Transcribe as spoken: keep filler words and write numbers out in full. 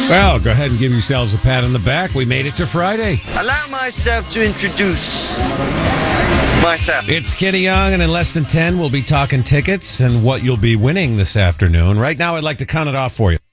Well, go ahead and give yourselves a pat on the back. We made it to Friday. Allow myself to introduce myself. It's Kenny Young, and in less than ten, we'll be talking tickets and what you'll be winning this afternoon. Right now, I'd like to count it off for you.